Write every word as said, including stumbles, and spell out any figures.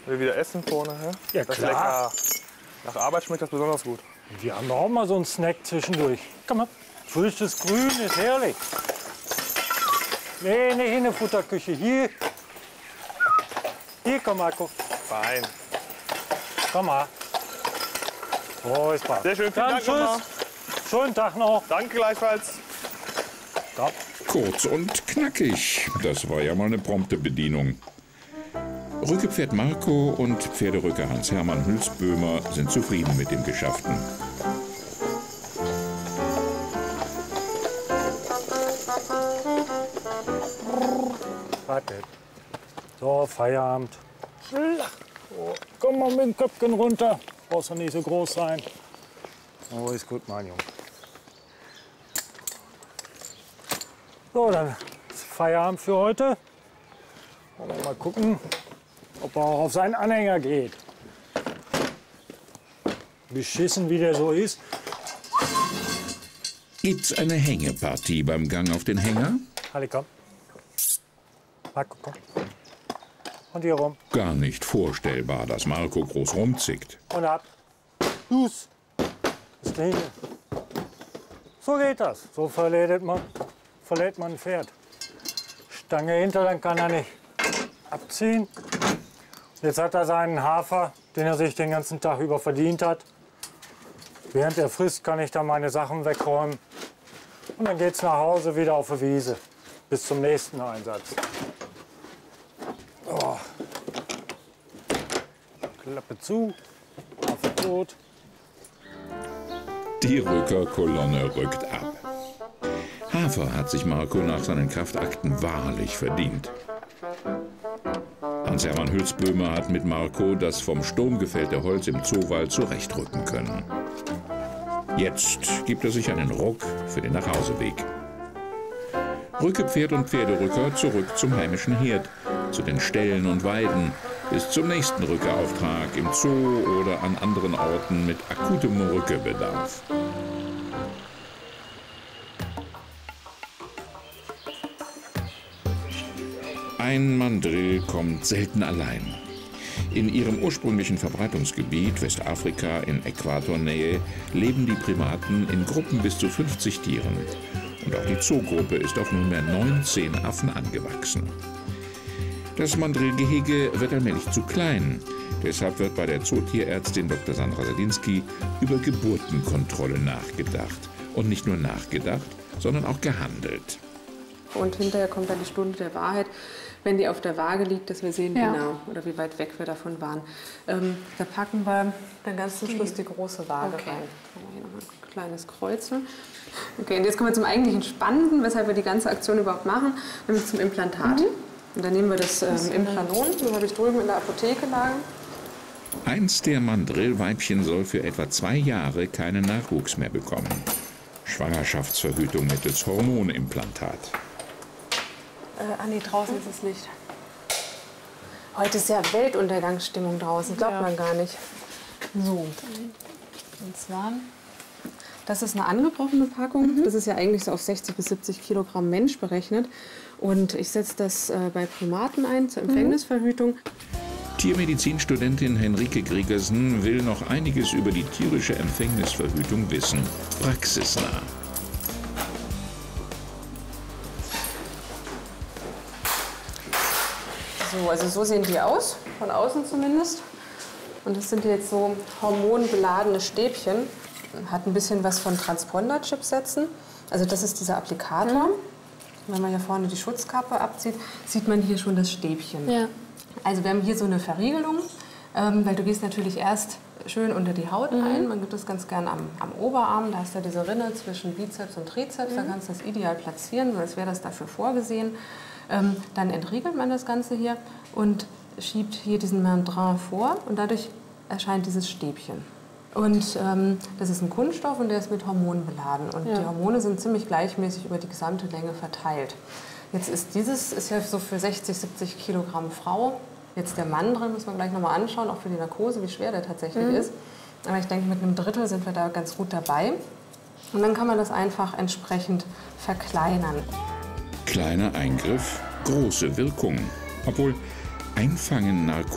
Will wieder essen vorne, hä? Ja, das klar. Lecker. Nach Arbeit schmeckt das besonders gut. Wir haben doch auch mal so einen Snack zwischendurch. Komm mal, frisches Grün ist herrlich. Nee, nicht in der Futterküche. Hier. Hier, komm Marco. Fein. Komm mal. So ist was. Sehr schön, vielen Dann Dank nochmal. tschüss. Schönen Tag noch. Danke gleichfalls. Da. Kurz und knackig. Das war ja mal eine prompte Bedienung. Rückepferd Marco und Pferderücker Hans-Hermann Hülsböhmer sind zufrieden mit dem Geschafften. Warte. So, Feierabend. So, komm mal mit dem Köpfchen runter. Brauchst doch nicht so groß sein. Oh, ist gut, mein Junge. So, dann ist Feierabend für heute. Wollen wir mal gucken, ob er auch auf seinen Anhänger geht. Beschissen, wie der so ist. Gibt's eine Hängepartie beim Gang auf den Hänger? Halli, komm. Marco, komm. Und hier rum. Gar nicht vorstellbar, dass Marco groß rumzickt. Und ab. Los. Das Ding. So geht das. So verlädt man, verlädt man ein Pferd. Stange hinter, dann kann er nicht abziehen. Jetzt hat er seinen Hafer, den er sich den ganzen Tag über verdient hat. Während er frisst, kann ich dann meine Sachen wegräumen. Und dann geht's nach Hause wieder auf die Wiese. Bis zum nächsten Einsatz. Oh. Klappe zu. Hafer tot. Die Rückerkolonne rückt ab. Hafer hat sich Marco nach seinen Kraftakten wahrlich verdient. Hans-Hermann Hülsböhmer hat mit Marco das vom Sturm gefällte Holz im Zoowald zurechtrücken können. Jetzt gibt er sich einen Ruck für den Nachhauseweg. Rückepferd und Pferderücker zurück zum heimischen Herd, zu den Ställen und Weiden, bis zum nächsten Rückerauftrag im Zoo oder an anderen Orten mit akutem Rückebedarf. Ein Mandrill kommt selten allein. In ihrem ursprünglichen Verbreitungsgebiet, Westafrika in Äquatornähe, leben die Primaten in Gruppen bis zu fünfzig Tieren. Und auch die Zoogruppe ist auf nunmehr neunzehn Affen angewachsen. Das Mandrillgehege wird allmählich zu klein. Deshalb wird bei der Zootierärztin Doktor Sandra Sadinski über Geburtenkontrolle nachgedacht. Und nicht nur nachgedacht, sondern auch gehandelt. Und hinterher kommt dann die Stunde der Wahrheit, wenn die auf der Waage liegt, dass wir sehen, Ja. genau, oder wie weit weg wir davon waren. Ähm, da packen wir dann ganz zum Schluss die große Waage Okay. rein. Machen wir hier nochmal ein kleines Kreuzel. Okay, und jetzt kommen wir zum eigentlichen Spannenden, weshalb wir die ganze Aktion überhaupt machen, nämlich zum Implantat. Und dann nehmen wir das ähm, Implanon, das habe ich drüben in der Apotheke lagen. Eins der Mandrillweibchen soll für etwa zwei Jahre keinen Nachwuchs mehr bekommen. Schwangerschaftsverhütung mittels Hormonimplantat. Äh, ah nee, draußen ist es nicht. Heute ist ja Weltuntergangsstimmung draußen, glaubt Ja. man gar nicht. So, und zwar, das ist eine angebrochene Packung. Das ist ja eigentlich so auf sechzig bis siebzig Kilogramm Mensch berechnet. Und ich setze das äh, bei Primaten ein zur Empfängnisverhütung. Tiermedizinstudentin Henrike Gregersen will noch einiges über die tierische Empfängnisverhütung wissen. Praxisnah. So, also so sehen die aus, von außen zumindest. Und das sind jetzt so hormonbeladene Stäbchen. Hat ein bisschen was von Transponder-Chipsätzen. Also das ist dieser Applikator. Wenn man hier vorne die Schutzkappe abzieht, sieht man hier schon das Stäbchen. Ja. Also wir haben hier so eine Verriegelung, ähm, weil du gehst natürlich erst schön unter die Haut ein. Man gibt das ganz gern am, am Oberarm. Da hast du diese Rinne zwischen Bizeps und Trizeps. Da kannst du das ideal platzieren, als wäre das dafür vorgesehen. Ähm, dann entriegelt man das Ganze hier und schiebt hier diesen Mandrin vor. Und dadurch erscheint dieses Stäbchen. Und ähm, das ist ein Kunststoff und der ist mit Hormonen beladen. Und Ja. die Hormone sind ziemlich gleichmäßig über die gesamte Länge verteilt. Jetzt ist dieses ist ja so für sechzig, siebzig Kilogramm Frau. Jetzt der Mann drin, müssen wir gleich nochmal anschauen, auch für die Narkose, wie schwer der tatsächlich Mhm. ist. Aber ich denke, mit einem Drittel sind wir da ganz gut dabei. Und dann kann man das einfach entsprechend verkleinern. Kleiner Eingriff, große Wirkung. Obwohl Einfangen Narkose